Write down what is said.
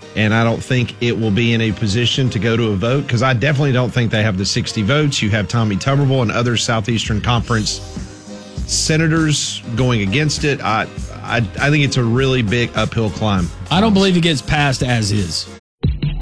and I don't think it will be in a position to go to a vote because I definitely don't think they have the 60 votes. You have Tommy Tuberville and other Southeastern Conference senators going against it. I think it's a really big uphill climb. I don't believe it gets passed as is.